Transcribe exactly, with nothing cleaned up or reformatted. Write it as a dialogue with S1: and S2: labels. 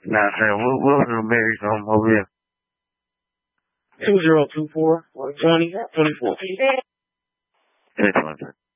S1: Nah, Sam, what, what was the marriage home over here?
S2: Two zero two four twenty twenty four.
S1: Yeah, twenty-three.